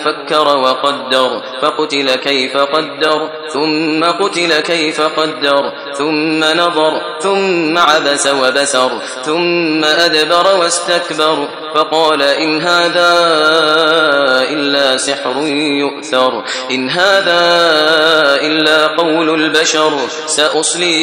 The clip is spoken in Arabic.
فكر وقدر فقتل كيف قدر ثم قتل كيف قدر ثم نظر ثم عبس وبسر ثم أدبر واستكبر فقال إن هذا إلا سحر يؤثر إن هذا إلا قول البشر سأصليه